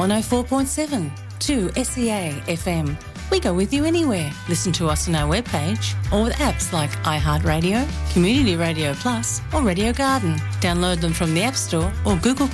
104.7 to SEA FM. We go with you anywhere. Listen to us on our webpage or with apps like iHeartRadio, Community Radio Plus or Radio Garden. Download them from the App Store or Google